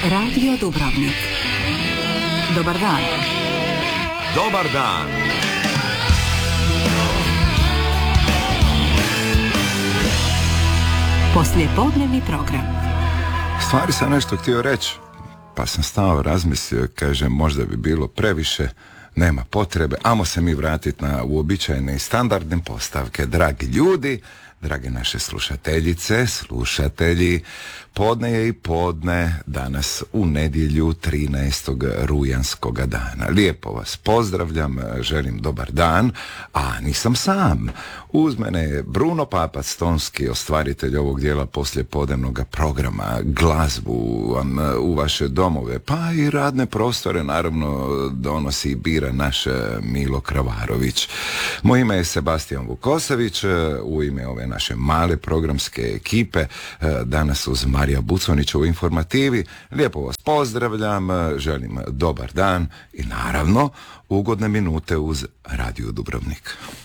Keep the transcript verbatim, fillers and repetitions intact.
Radio Dubrovnik. Dobar dan. Dobar dan. Poslijepodnevni program. Stvari sam nešto htio reći, pa sam stao, razmislio, kažem možda bi bilo previše, nema potrebe, amo se mi vratiti na uobičajene i standardne postavke. Dragi ljudi, drage naše slušateljice, slušatelji, podne je i podne danas u nedjelju trinaestog rujanskoga dana. Lijepo vas pozdravljam, želim dobar dan, a nisam sam. Uz mene je Bruno Papac Tonski, ostvaritelj ovog dijela poslijepodnevnog programa. Glazbu vam u vaše domove, pa i radne prostore naravno donosi i bira naš Milo Kravarović. Moje ime je Sebastian Vukosavić, u ime ove naše male programske ekipe danas uz Marija Buconića u informativi. Lijepo vas pozdravljam, želim dobar dan i naravno ugodne minute uz Radio Dubrovnik.